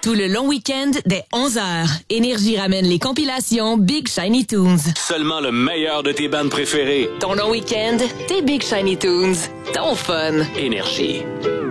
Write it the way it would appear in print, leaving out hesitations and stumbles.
Tout le long week-end, dès 11h, Énergie ramène les compilations Big Shiny Tunes. Seulement le meilleur de tes bandes préférées. Ton long week-end, tes Big Shiny Tunes. Ton fun. Énergie.